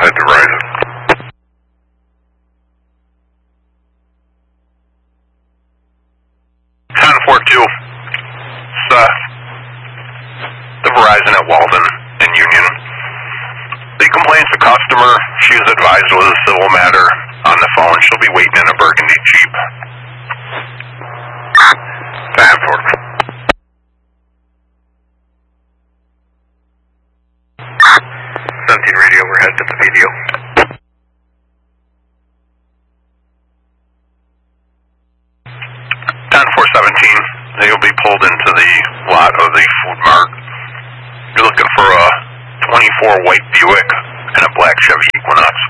head to Verizon. The Verizon at Walden and Union. The complaints the customer. She is advised it was a civil matter on the phone. She'll be waiting in a burgundy Jeep. Stanford. 17 radio overhead to the video. 10-417. They'll be pulled into the lot of the Food Mart. You're looking for a 24 white Buick and a black Chevy Equinox.